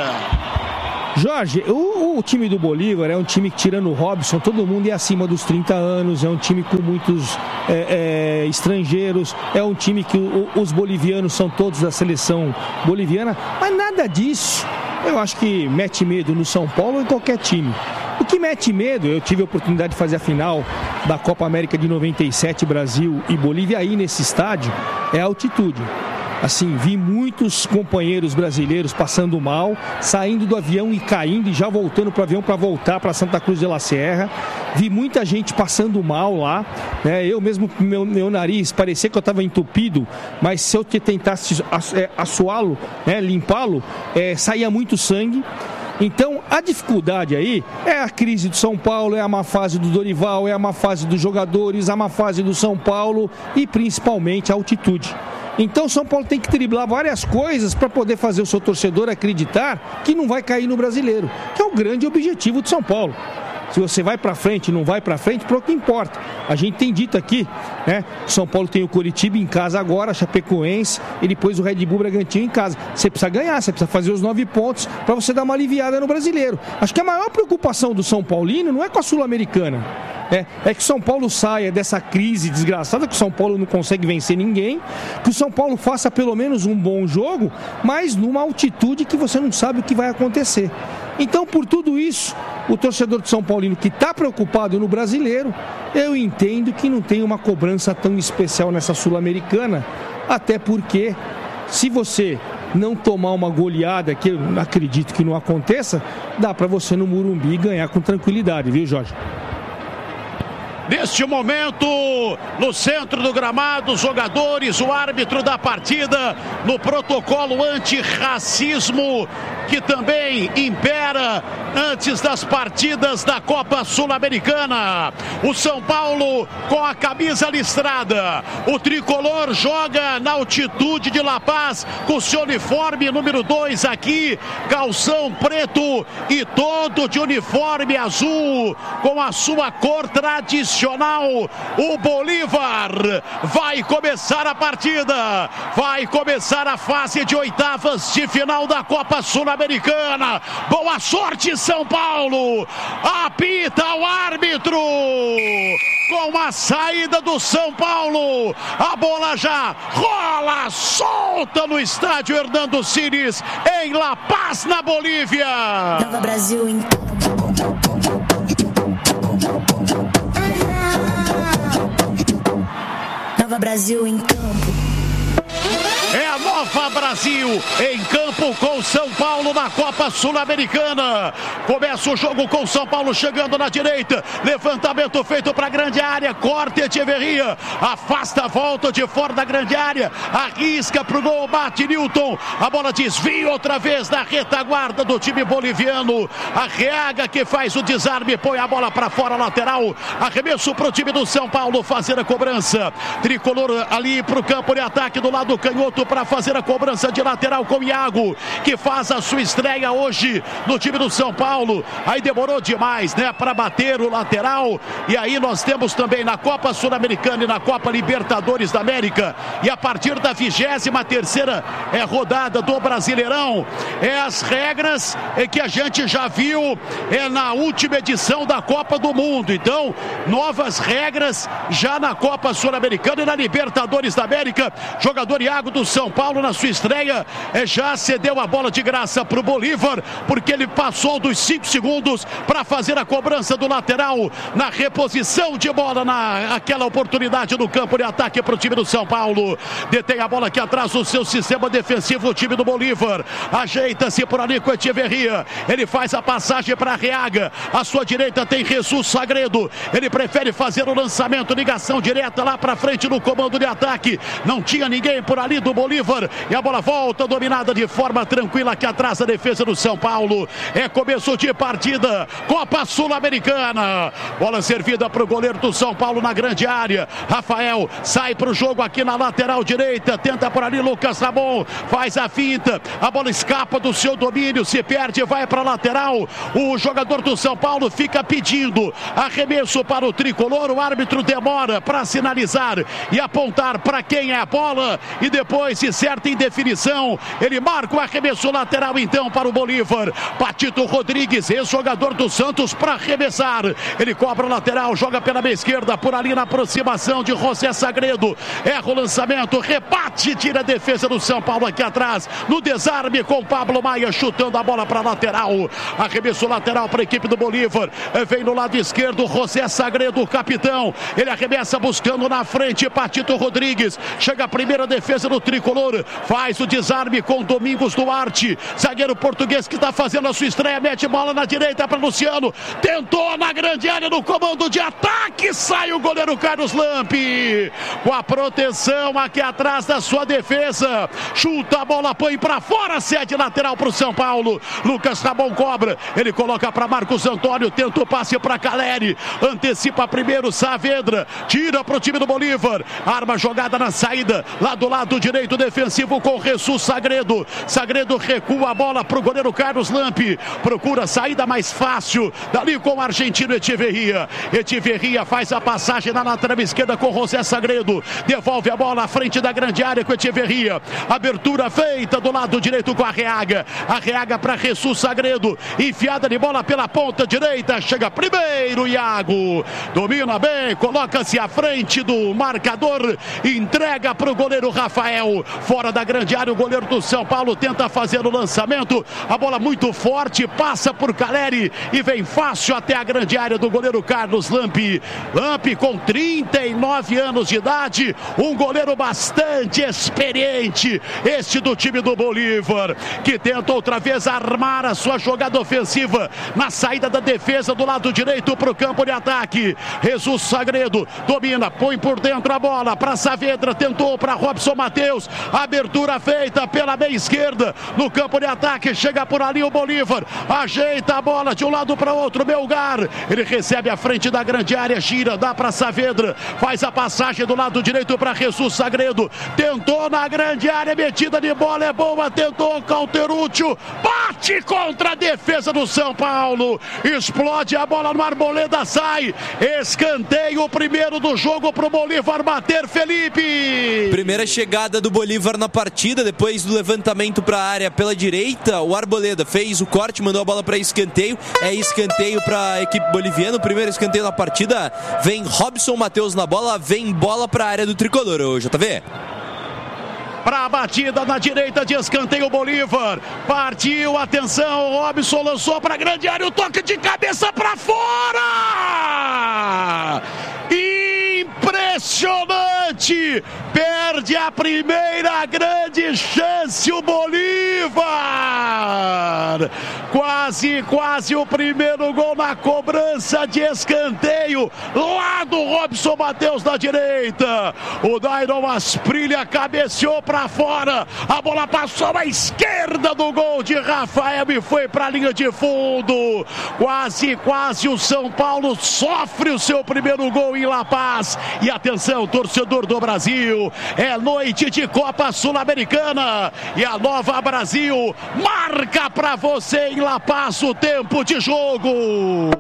[SPEAKER 6] Jorge, o, o time do Bolívar é um time que, tirando o Robson, todo mundo é acima dos trinta anos, é um time com muitos é, é, estrangeiros, é um time que o, os bolivianos são todos da seleção boliviana, mas nada disso eu acho que mete medo no São Paulo ou em qualquer time. O que mete medo, eu tive a oportunidade de fazer a final da Copa América de noventa e sete, Brasil e Bolívia, aí nesse estádio, é a altitude. Assim, vi muitos companheiros brasileiros passando mal, saindo do avião e caindo e já voltando para o avião para voltar para Santa Cruz de la Sierra. Vi muita gente passando mal lá, né? Eu mesmo, meu, meu nariz, parecia que eu estava entupido, mas se eu tentasse assoá-lo, né, limpá-lo, é, saía muito sangue. Então, a dificuldade aí é a crise do São Paulo, é a má fase do Dorival, é a má fase dos jogadores, a má fase do São Paulo e principalmente a altitude. Então o São Paulo tem que driblar várias coisas para poder fazer o seu torcedor acreditar que não vai cair no Brasileiro, que é o grande objetivo do São Paulo. Se você vai para frente, não vai para frente, para o que importa. A gente tem dito aqui, né? O São Paulo tem o Coritiba em casa agora, Chapecoense, e depois o Red Bull Bragantino em casa. Você precisa ganhar, você precisa fazer os nove pontos para você dar uma aliviada no Brasileiro. Acho que a maior preocupação do São Paulino não é com a Sul-Americana. É, é que o São Paulo saia dessa crise desgraçada, que o São Paulo não consegue vencer ninguém, que o São Paulo faça pelo menos um bom jogo, mas numa altitude que você não sabe o que vai acontecer. Então, por tudo isso, o torcedor de São Paulino que está preocupado no Brasileiro, eu entendo que não tem uma cobrança tão especial nessa Sul-Americana, até porque se você não tomar uma goleada, que eu acredito que não aconteça, dá para você no Morumbi ganhar com tranquilidade, viu, Jorge?
[SPEAKER 1] Neste momento, no centro do gramado, os jogadores, o árbitro da partida, no protocolo antirracismo que também impera antes das partidas da Copa Sul-Americana. O São Paulo com a camisa listrada. O tricolor joga na altitude de La Paz com seu uniforme número dois aqui, calção preto e todo de uniforme azul com a sua cor tradicional. O Bolívar vai começar a partida, vai começar a fase de oitavas de final da Copa Sul-Americana. Boa sorte, São Paulo. Apita o árbitro com a saída do São Paulo. A bola já rola solta no estádio Hernando Siles em La Paz, na Bolívia.
[SPEAKER 11] Nova Brasil em Nova Brasil em campo.
[SPEAKER 1] É a Nova Brasil em campo com São Paulo na Copa Sul-Americana. Começa o jogo com São Paulo chegando na direita. Levantamento feito para a grande área. Corte Echeverria. Afasta a volta de fora da grande área. Arrisca para o gol. Bate Newton. A bola desvia outra vez na retaguarda do time boliviano. Arreaga que faz o desarme. Põe a bola para fora, lateral. Arremesso para o time do São Paulo fazer a cobrança. Tricolor ali para o campo de ataque do lado canhoto para fazer fazer a cobrança de lateral com o Iago, que faz a sua estreia hoje no time do São Paulo. Aí demorou demais, né, para bater o lateral. E aí nós temos também na Copa Sul-Americana e na Copa Libertadores da América, e a partir da vigésima terceira é, rodada do Brasileirão, é as regras é, que a gente já viu é, na última edição da Copa do Mundo. Então, novas regras já na Copa Sul-Americana e na Libertadores da América. Jogador Iago do São Paulo, na sua estreia, é, já cedeu a bola de graça para o Bolívar, porque ele passou dos cinco segundos para fazer a cobrança do lateral na reposição de bola, naquela oportunidade no campo de ataque para o time do São Paulo. Detém a bola aqui atrás do seu sistema defensivo, o time do Bolívar. Ajeita-se por ali com Echeverria. Ele faz a passagem para Arreaga. À sua direita tem Jesus Sagredo. Ele prefere fazer o lançamento, ligação direta lá para frente no comando de ataque. Não tinha ninguém por ali do Bolívar. E a bola volta dominada de forma tranquila aqui atrás da defesa do São Paulo. É começo de partida. Copa Sul-Americana. Bola servida para o goleiro do São Paulo na grande área. Rafael sai para o jogo aqui na lateral direita. Tenta por ali Lucas Ramon. Faz a finta. A bola escapa do seu domínio. Se perde, vai para a lateral. O jogador do São Paulo fica pedindo arremesso para o tricolor. O árbitro demora para sinalizar e apontar para quem é a bola. E depois, de certa indefinição, ele marca o arremesso lateral então para o Bolívar. Patito Rodrigues, ex-jogador do Santos, para arremessar. Ele cobra o lateral, joga pela meia esquerda, por ali na aproximação de José Sagredo. Erra o lançamento, rebate, tira a defesa do São Paulo aqui atrás. No desarme com Pablo Maia chutando a bola para a lateral. Arremesso lateral para a equipe do Bolívar. Vem no lado esquerdo, José Sagredo, o capitão. Ele arremessa buscando na frente Patito Rodrigues. Chega a primeira defesa do tricolor. Faz o desarme com Domingos Duarte. Zagueiro português que está fazendo a sua estreia. Mete bola na direita para Luciano. Tentou na grande área no comando de ataque. Sai o goleiro Carlos Lampi. Com a proteção aqui atrás da sua defesa. Chuta a bola, põe para fora. Cede lateral para o São Paulo. Lucas Ramon cobra. Ele coloca para Marcos Antônio. Tenta o passe para Caleri. Antecipa primeiro Saavedra. Tira para o time do Bolívar. Arma jogada na saída. Lá do lado direito defensivo com Jesus Sagredo. Sagredo recua a bola para o goleiro Carlos Lampi. Procura a saída mais fácil. Dali com o argentino Echeverria. Echeverria faz a passagem na lateral esquerda com José Sagredo. Devolve a bola à frente da grande área com Echeverria. Abertura feita do lado direito com Arreaga. Arreaga para Jesus Sagredo. Enfiada de bola pela ponta direita. Chega primeiro Iago. Domina bem. Coloca-se à frente do marcador. Entrega para o goleiro Rafael. Fora da grande área o goleiro do São Paulo tenta fazer o lançamento. A bola muito forte. Passa por Caleri. E vem fácil até a grande área do goleiro Carlos Lampi. Lampi com trinta e nove anos de idade. Um goleiro bastante experiente. Este do time do Bolívar. Que tenta outra vez armar a sua jogada ofensiva. Na saída da defesa do lado direito para o campo de ataque. Jesus Sagredo domina. Põe por dentro a bola para Saavedra. Tentou para Robson Matheus. Abertura feita pela meia esquerda. No campo de ataque. Chega por ali o Bolívar. Ajeita a bola de um lado para o outro. Melgar. Ele recebe a frente da grande área. Gira. Dá para Saavedra. Faz a passagem do lado direito para Jesus Sagredo. Tentou na grande área. Metida de bola é boa. Tentou Cauterúcio. Bate contra a defesa do São Paulo. Explode a bola no Arboleda. Sai. Escanteio. O primeiro do jogo para o Bolívar bater, Felipe.
[SPEAKER 7] Primeira chegada do Bolívar na partida. Depois do levantamento para a área pela direita. O Arboleda fez o corte. Mandou a bola para escanteio. É escanteio para a equipe boliviana. O primeiro escanteio na partida. Vem Robson Matheus na bola. Vem bola para a área do tricolor. Ô, J V.
[SPEAKER 1] Para a batida na direita de escanteio Bolívar. Partiu, atenção, Robson lançou para a grande área, o toque de cabeça para fora! Impressionante! Perde a primeira grande chance o Bolívar! Quase, quase o primeiro gol na cobrança de escanteio lá do Robson Matheus na direita. O Dairon Asprilha cabeceou para fora. A bola passou à esquerda do gol de Rafael e foi para a linha de fundo. Quase, quase o São Paulo sofre o seu primeiro gol em La Paz. E atenção, torcedor do Brasil, é noite de Copa Sul-Americana e a Nova Brasil marca pra você em La Paz o tempo de jogo.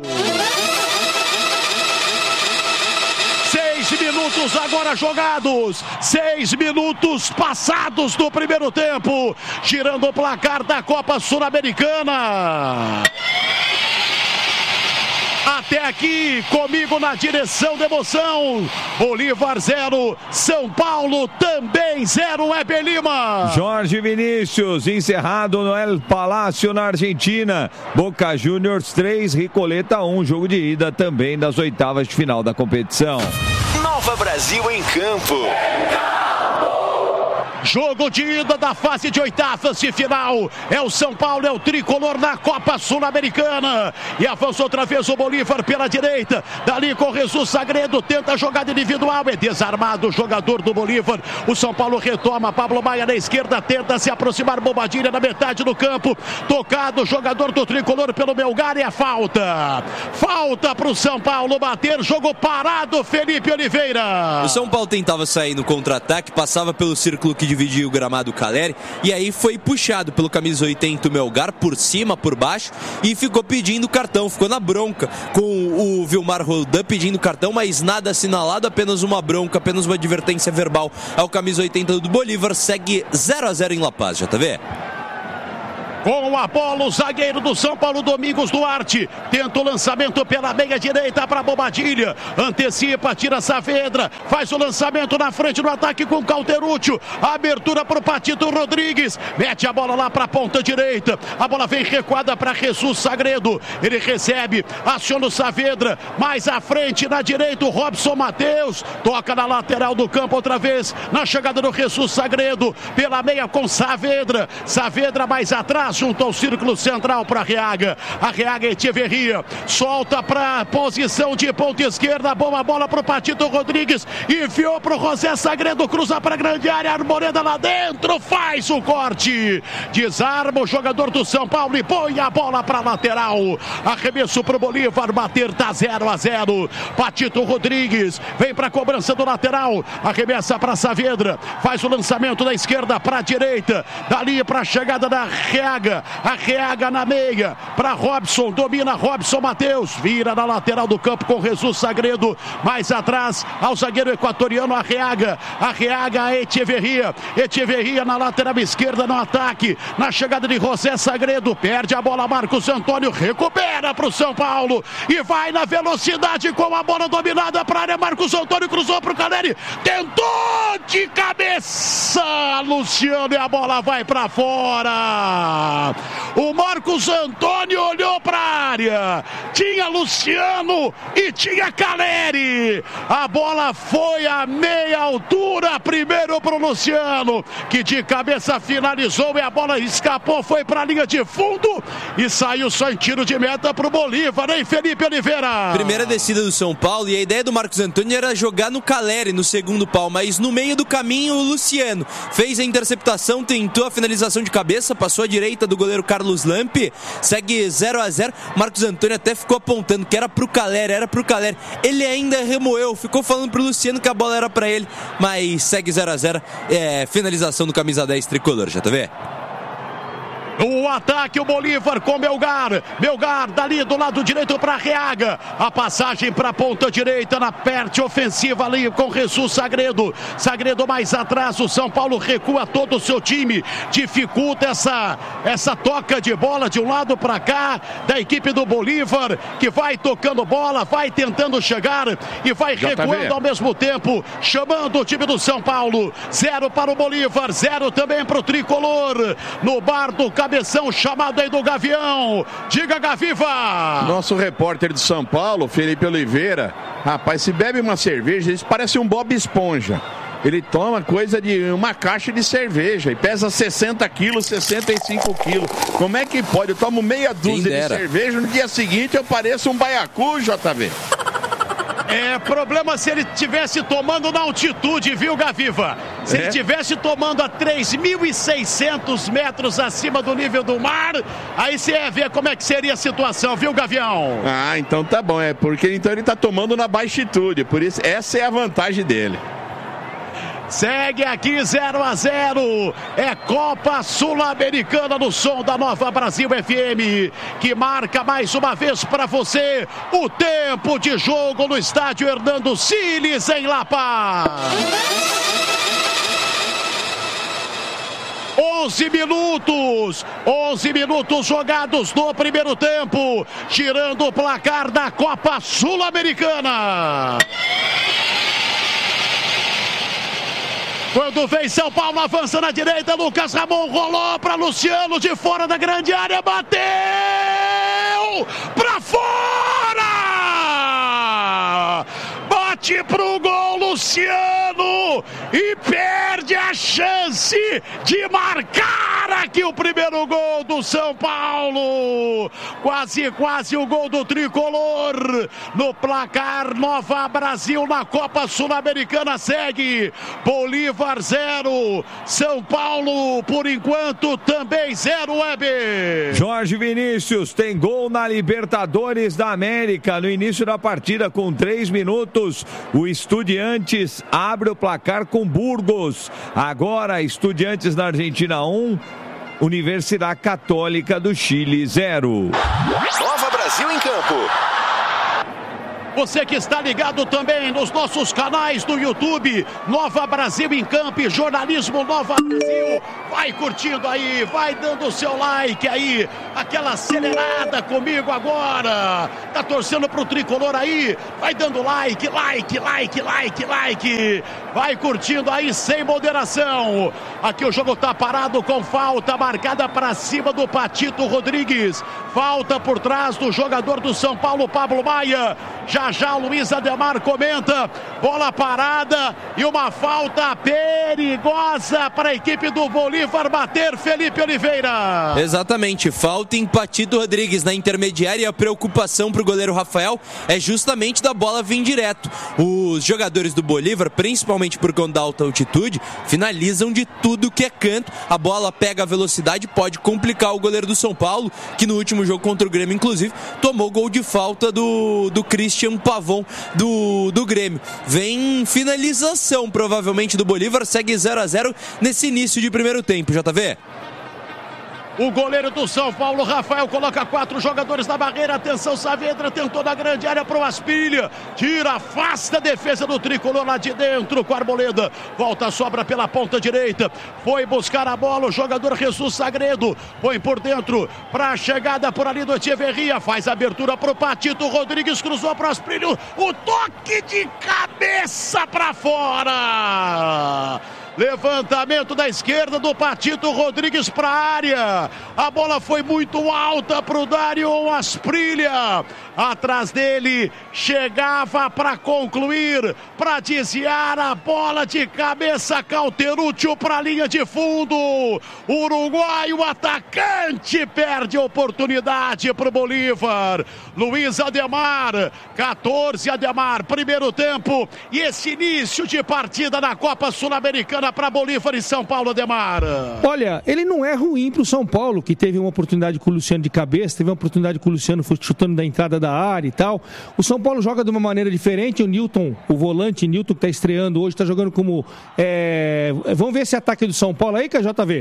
[SPEAKER 1] Seis minutos agora jogados, seis minutos passados do primeiro tempo, girando o placar da Copa Sul-Americana. Até aqui, comigo na direção da emoção, Bolívar zero, São Paulo também zero, Weber Lima.
[SPEAKER 2] Jorge Vinícius, encerrado no El Palácio, na Argentina. Boca Juniors três, Ricoleta um, jogo de ida também das oitavas de final da competição.
[SPEAKER 13] Nova Brasil em campo.
[SPEAKER 1] Jogo de ida da fase de oitavas de final. É o São Paulo, é o tricolor na Copa Sul-Americana. E avança outra vez o Bolívar pela direita. Dali com Jesus Sagredo, tenta a jogada individual. É desarmado o jogador do Bolívar. O São Paulo retoma. Pablo Maia na esquerda, tenta se aproximar. Bobadilha na metade do campo. Tocado o jogador do tricolor pelo Melgar e a falta. Falta para o São Paulo bater. Jogo parado, Felipe Oliveira.
[SPEAKER 7] O São Paulo tentava sair no contra-ataque, passava pelo círculo que dividiu o gramado Caleri, e aí foi puxado pelo camisa oitenta o Melgar, por cima, por baixo, e ficou pedindo cartão, ficou na bronca com o Vilmar Roldan pedindo cartão, mas nada assinalado, apenas uma bronca, apenas uma advertência verbal ao camisa oitenta do Bolívar. Segue zero a zero em La Paz, J T V.
[SPEAKER 1] Com a bola, o zagueiro do São Paulo, Domingos Duarte, tenta o lançamento pela meia direita para Bobadilha, antecipa, tira Saavedra, faz o lançamento na frente do ataque com Cauteruccio, abertura para o Patito Rodrigues, mete a bola lá para a ponta direita, a bola vem recuada para Jesus Sagredo, ele recebe, aciona o Saavedra, mais à frente na direita o Robson Matheus, toca na lateral do campo outra vez, na chegada do Jesus Sagredo, pela meia com Saavedra, Saavedra mais atrás, junto ao círculo central para Arreaga. Arreaga Echeverria solta para posição de ponta esquerda. Boa bola para o Patito Rodrigues. Enfiou para o José Sagredo. Cruza para a grande área. Arboleda lá dentro. Faz o corte. Desarma o jogador do São Paulo e põe a bola para a lateral. Arremesso para o Bolívar. Bater tá zero a zero. Patito Rodrigues vem para a cobrança do lateral. Arremessa para Saavedra. Faz o lançamento da esquerda para a direita. Dali para a chegada da Arreaga. Arreaga na meia para Robson, domina Robson Matheus, vira na lateral do campo com Jesus Sagredo, mais atrás ao zagueiro equatoriano Arreaga, Arreaga Echeverria, Echeverria na lateral esquerda no ataque, na chegada de José Sagredo, perde a bola Marcos Antônio, recupera para o São Paulo e vai na velocidade com a bola dominada para a área. Marcos Antônio cruzou para o Caleri, tentou de cabeça Luciano e a bola vai para fora. O Marcos Antônio olhou para a área, tinha Luciano e tinha Caleri. A bola foi a meia altura, primeiro para o Luciano, que de cabeça finalizou e a bola escapou, foi para a linha de fundo e saiu só em tiro de meta para o Bolívar, hein, Felipe Oliveira?
[SPEAKER 7] Primeira descida do São Paulo e a ideia do Marcos Antônio era jogar no Caleri no segundo pau, mas no meio do caminho o Luciano fez a interceptação, tentou a finalização de cabeça, passou à direita do goleiro Carlos Lampe, segue zero a zero. Marcos Antônio até ficou apontando que era pro Caleri, era pro Caleri. Ele ainda remoeu, ficou falando pro Luciano que a bola era pra ele, mas segue zero a zero. É, finalização do camisa dez tricolor, já tá vendo?
[SPEAKER 1] O ataque, o Bolívar com Melgar. Melgar dali do lado direito para Arreaga. A passagem para a ponta direita na parte ofensiva ali com Jesus Sagredo. Sagredo mais atrás. O São Paulo recua todo o seu time. Dificulta essa, essa toca de bola de um lado para cá da equipe do Bolívar, que vai tocando bola, vai tentando chegar e vai Já recuando tá ao mesmo tempo, chamando o time do São Paulo. Zero para o Bolívar, zero também para o Tricolor. No bar do cabeção chamado aí do Gavião. Diga, Gaviva!
[SPEAKER 3] Nosso repórter de São Paulo, Felipe Oliveira, rapaz, se bebe uma cerveja, ele parece um Bob Esponja. Ele toma coisa de uma caixa de cerveja e pesa sessenta quilos, sessenta e cinco quilos. Como é que pode? Eu tomo meia dúzia de cerveja, no dia seguinte eu pareço um baiacu, J V.
[SPEAKER 1] É problema se ele estivesse tomando na altitude, viu, Gaviva? Se é. ele estivesse tomando a três mil e seiscentos metros acima do nível do mar, aí você ia ver como é que seria a situação, viu, Gavião?
[SPEAKER 3] Ah, então tá bom, é porque então ele tá tomando na baixitude, por isso essa é a vantagem dele.
[SPEAKER 1] Segue aqui zero a zero. É Copa Sul-Americana no som da Nova Brasil F M, que marca mais uma vez para você o tempo de jogo no estádio Hernando Siles, em Lapa. onze minutos, onze minutos jogados no primeiro tempo, girando o placar da Copa Sul-Americana. Quando vem São Paulo, avança na direita, Lucas Ramon rolou para Luciano de fora da grande área, bateu para fora! Bate pro gol Luciano e perde a chance de marcar aqui o primeiro gol do São Paulo. Quase, quase o gol do tricolor. No placar, Nova Brasil na Copa Sul-Americana segue. Bolívar zero, São Paulo por enquanto também zero, Weber.
[SPEAKER 2] Jorge Vinícius tem gol na Libertadores da América no início da partida com três minutos. O Estudiantes abre o placar com Burgos. Agora, Estudiantes na Argentina um, Universidade Católica do Chile zero.
[SPEAKER 13] Nova Brasil em campo.
[SPEAKER 1] Você que está ligado também nos nossos canais do YouTube, Nova Brasil em Campo e Jornalismo Nova Brasil, vai curtindo aí, vai dando o seu like aí, aquela acelerada comigo agora, tá torcendo pro tricolor aí, vai dando like, like, like, like, like, vai curtindo aí sem moderação. Aqui o jogo tá parado com falta marcada para cima do Patito Rodrigues, falta por trás do jogador do São Paulo, Pablo Maia. Já já o Luiz Ademar comenta, bola parada e uma falta perigosa para a equipe do Bolívar bater, Felipe Oliveira.
[SPEAKER 7] Exatamente, falta em Patito Rodrigues na intermediária, e a preocupação para o goleiro Rafael é justamente da bola vir direto. Os jogadores do Bolívar, principalmente por conta da alta altitude, finalizam de tudo que é canto, a bola pega a velocidade, pode complicar o goleiro do São Paulo, que no último jogo contra o Grêmio, inclusive, tomou gol de falta do, do Christian Pavon do, do Grêmio. Vem finalização provavelmente do Bolívar, segue zero a zero nesse início de primeiro tempo, J V.
[SPEAKER 1] O goleiro do São Paulo, Rafael, coloca quatro jogadores na barreira. Atenção, Saavedra tentou na grande área pro Asprilha. Tira, afasta a defesa do tricolor lá de dentro com a Arboleda. Volta, sobra pela ponta direita. Foi buscar a bola o jogador Jesus Sagredo. Põe por dentro para a chegada por ali do Echeverria. Faz a abertura pro Patito Rodrigues. Cruzou pro Asprilha. O toque de cabeça para fora. Levantamento da esquerda do Patito Rodrigues para a área. A bola foi muito alta para o Dário Asprilha. Atrás dele, chegava para concluir, para desviar a bola de cabeça. Cauterúcio para a linha de fundo. Uruguaio atacante perde a oportunidade para o Bolívar. Luiz Ademar, quatorze Ademar, primeiro tempo. E esse início de partida na Copa Sul-Americana para Bolívar e São Paulo, Ademar.
[SPEAKER 6] Olha, ele não é ruim para o São Paulo, que teve uma oportunidade com o Luciano de cabeça, teve uma oportunidade com o Luciano chutando da entrada da área e tal. O São Paulo joga de uma maneira diferente. O Newton, o volante Newton, que está estreando hoje, está jogando como... É... Vamos ver esse ataque do São Paulo aí, que é J V.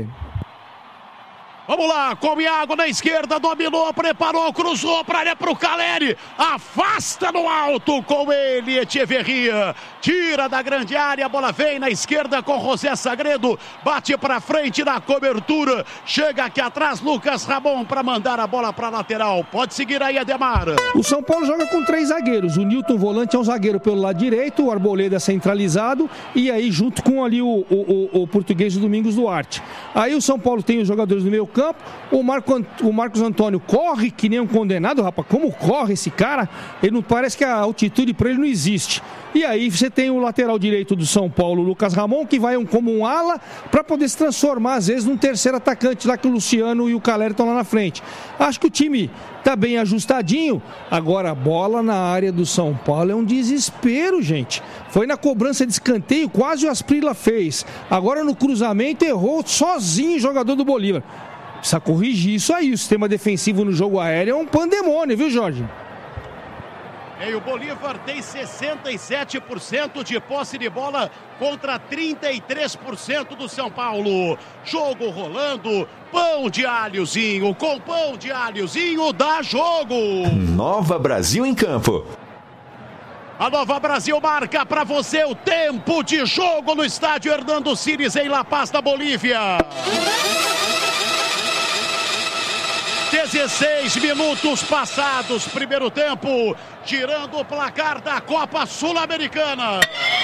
[SPEAKER 1] Vamos lá, com Iago na esquerda, dominou, preparou, cruzou para área para o Caleri, afasta no alto com ele, Echeverria, tira da grande área, a bola vem na esquerda com José Sagredo, bate para frente na cobertura, chega aqui atrás, Lucas Ramon para mandar a bola para a lateral, pode seguir aí, Ademar.
[SPEAKER 6] O São Paulo joga com três zagueiros, o Newton volante é um zagueiro pelo lado direito, o Arboleda centralizado, e aí junto com ali o, o, o, o português do Domingos Duarte. Aí o São Paulo tem os jogadores do meio campo. O, Marco, o Marcos Antônio corre que nem um condenado, rapaz. Como corre esse cara? Ele não parece que a altitude para ele não existe. E aí você tem o lateral direito do São Paulo, o Lucas Ramon, que vai um, como um ala para poder se transformar, às vezes, num terceiro atacante lá que o Luciano e o Caleri estão lá na frente. Acho que o time tá bem ajustadinho. Agora, a bola na área do São Paulo é um desespero, gente. Foi na cobrança de escanteio, quase o Asprilla fez. Agora no cruzamento, errou sozinho o jogador do Bolívar. Precisa corrigir isso aí. O sistema defensivo no jogo aéreo é um pandemônio, viu, Jorge?
[SPEAKER 1] E o Bolívar tem sessenta e sete por cento de posse de bola contra trinta e três por cento do São Paulo. Jogo rolando, pão de alhozinho, com pão de alhozinho dá jogo.
[SPEAKER 13] Nova Brasil em campo.
[SPEAKER 1] A Nova Brasil marca para você o tempo de jogo no estádio Hernando Siles em La Paz, da Bolívia. dezesseis minutos passados, primeiro tempo, girando o placar da Copa Sul-Americana.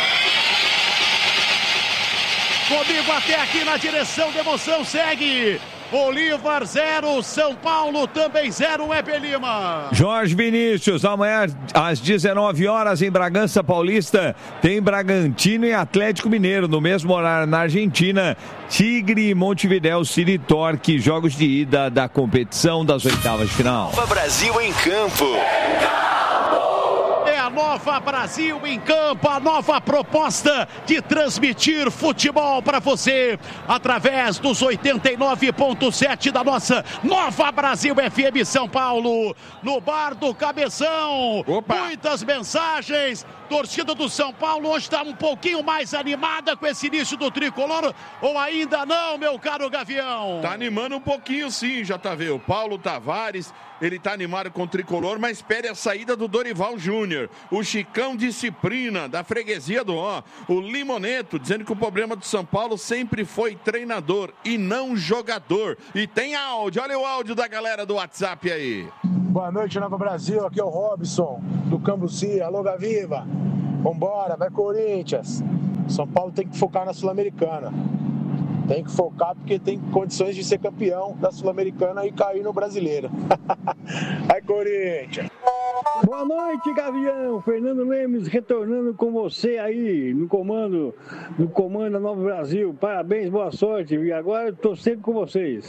[SPEAKER 1] Comigo até aqui na direção de emoção segue Bolívar zero, São Paulo também zero, Weber Lima.
[SPEAKER 2] Jorge Vinícius, amanhã às dezenove horas em Bragança Paulista, tem Bragantino e Atlético Mineiro. No mesmo horário na Argentina, Tigre e Montevidéu City Torque, jogos de ida da competição das oitavas de final.
[SPEAKER 13] Nova Brasil em campo.
[SPEAKER 1] É a Nova Brasil em campo, a nova proposta de transmitir futebol para você através dos oitenta e nove ponto sete da nossa Nova Brasil F M São Paulo, no Bar do Cabeção. Opa. Muitas mensagens. Torcida do São Paulo hoje está um pouquinho mais animada com esse início do tricolor, ou ainda não, meu caro Gavião?
[SPEAKER 3] Tá animando um pouquinho sim, J V. O Paulo Tavares, ele tá animado com o tricolor, mas espere a saída do Dorival Júnior. O Chicão Disciplina, da freguesia do Ó. O Limoneto, dizendo que o problema do São Paulo sempre foi treinador e não jogador. E tem áudio, olha o áudio da galera do WhatsApp aí.
[SPEAKER 14] Boa noite, Nova Brasil, aqui é o Robson, do Cambuci. Alô, Gaviva. Vambora, vai Corinthians. São Paulo tem que focar na Sul-Americana. Tem que focar porque tem condições de ser campeão da Sul-Americana e cair no Brasileiro. Vai Corinthians.
[SPEAKER 15] Boa noite, Gavião. Fernando Lemes retornando com você aí no comando, no comando da Nova Brasil. Parabéns, boa sorte. E agora eu tô sempre com vocês.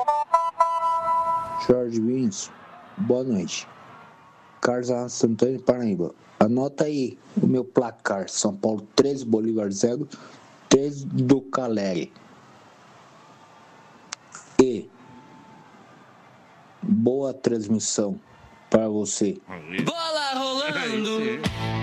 [SPEAKER 16] Jorge Vinícius, boa noite. Carlos Santana, Paraíba. Anota aí o meu placar. São Paulo três, Bolívar zero, três do Caleri. E boa transmissão para você.
[SPEAKER 1] Bola rolando.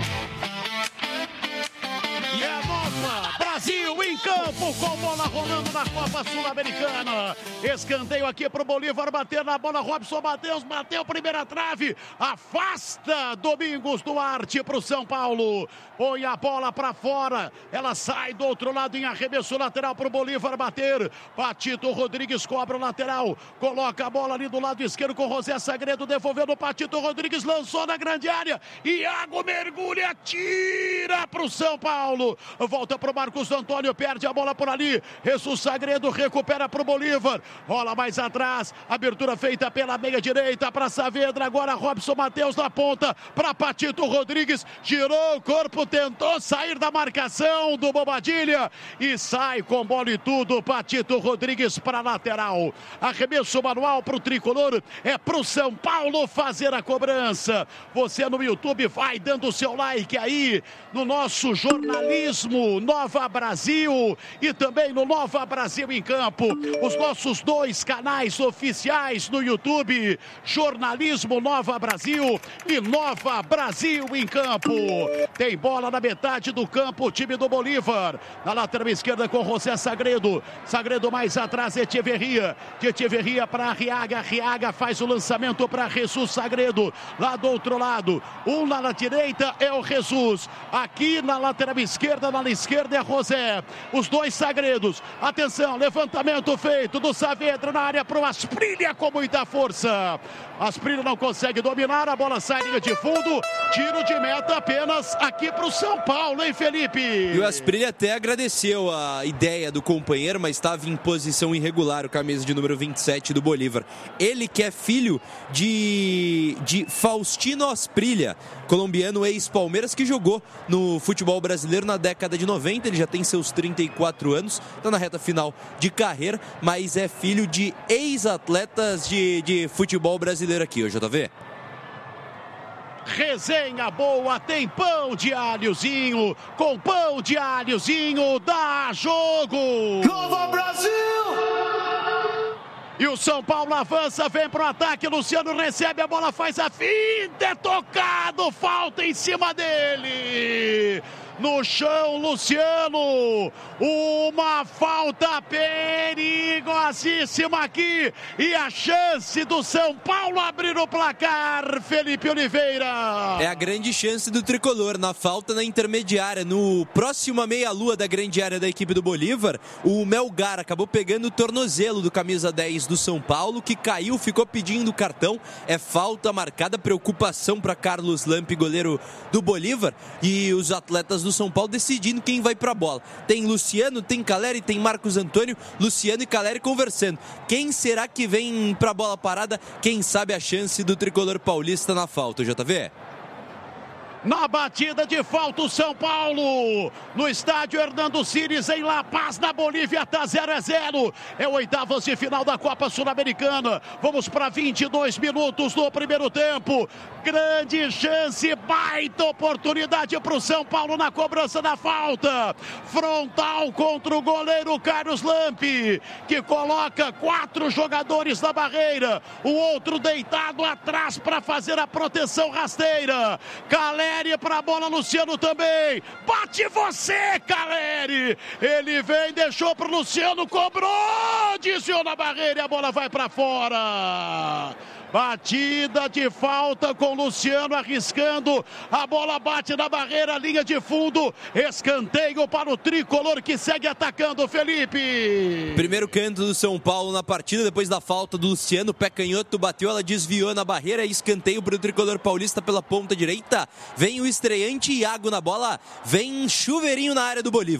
[SPEAKER 1] E a Nova Brasil em campo com bola rolando na Copa Sul-Americana. Escanteio aqui pro Bolívar bater na bola. Robson Matheus bateu primeira trave. Afasta Domingos Duarte pro São Paulo. Põe a bola para fora. Ela sai do outro lado em arremesso lateral pro Bolívar bater. Patito Rodrigues cobra o lateral. Coloca a bola ali do lado esquerdo com José Sagredo devolvendo. Patito Rodrigues lançou na grande área. Iago mergulha, tira pro São Paulo. Volta pro Marcos Antônio, perde a bola por ali. Jesus Sagredo recupera pro Bolívar. Rola mais atrás. Abertura feita pela meia direita para Saavedra. Agora Robson Matheus na ponta para Patito Rodrigues. Girou o corpo, tentou sair da marcação do Bobadilha e sai com bola e tudo. Patito Rodrigues para lateral. Arremesso manual pro tricolor. É pro São Paulo fazer a cobrança. Você no YouTube vai dando o seu like aí no nosso jornalismo Nova Brasil e também no Nova Brasil em Campo. Os nossos dois canais oficiais no YouTube, Jornalismo Nova Brasil e Nova Brasil em Campo. Tem bola na metade do campo, o time do Bolívar. Na lateral esquerda com José Sagredo. Sagredo mais atrás, Echeverria. De Echeverria para Arriaga. Arriaga faz o lançamento para Jesus Sagredo. Lá do outro lado, um lá na direita é o Jesus. Aqui na lateral esquerda, na esquerda é José. Os dois Sagredos. Atenção, levantamento feito do Saavedra na área para o Asprilha com muita força. Asprilha não consegue dominar, a bola sai linha de fundo. Tiro de meta apenas aqui para o São Paulo, hein, Felipe?
[SPEAKER 7] E o Asprilha até agradeceu a ideia do companheiro, mas estava em posição irregular, o camisa de número vinte e sete do Bolívar. Ele que é filho de, de Faustino Asprilha, colombiano ex-Palmeiras, que jogou no futebol brasileiro na década de noventa. Ele já tem seus trinta e quatro anos, está na reta final de carreira, mas é filho de ex-atletas de, de futebol brasileiro aqui, ô J V.
[SPEAKER 1] Resenha boa, tem pão de alhozinho, com pão de alhozinho dá jogo!
[SPEAKER 5] Nova Brasil!
[SPEAKER 1] E o São Paulo avança, vem pro ataque. Luciano recebe a bola, faz a finta, é tocado, falta em cima dele. No chão, Luciano, uma falta perigosíssima aqui, e a chance do São Paulo abrir o placar, Felipe Oliveira.
[SPEAKER 7] É a grande chance do tricolor, na falta na intermediária, no próximo à meia-lua da grande área da equipe do Bolívar, o Melgar acabou pegando o tornozelo do camisa dez do São Paulo, que caiu, ficou pedindo cartão, é falta marcada, preocupação para Carlos Lampe, goleiro do Bolívar, e os atletas do São Paulo decidindo quem vai pra bola. Tem Luciano, tem Caleri, tem Marcos Antônio, Luciano e Caleri conversando. Quem será que vem pra bola parada? Quem sabe a chance do tricolor paulista na falta, J V?
[SPEAKER 1] Na batida de falta, o São Paulo, no estádio Hernando Siles, em La Paz, na Bolívia, tá zero a zero. É oitavas de final da Copa Sul-Americana. Vamos para vinte e dois minutos do primeiro tempo. Grande chance, baita oportunidade para o São Paulo na cobrança da falta. Frontal contra o goleiro Carlos Lampe, que coloca quatro jogadores na barreira. O outro deitado atrás para fazer a proteção rasteira. Caleri para a bola, Luciano também. Bate você, Caleri. Ele vem, deixou para o Luciano, cobrou, desviou na barreira e a bola vai para fora. Batida de falta com Luciano arriscando. A bola bate na barreira, linha de fundo. Escanteio para o tricolor que segue atacando, Felipe.
[SPEAKER 7] Primeiro canto do São Paulo na partida, depois da falta do Luciano. Pé canhoto bateu, ela desviou na barreira. Escanteio para o tricolor paulista pela ponta direita. Vem o estreante Iago na bola. Vem chuveirinho na área do Bolívar.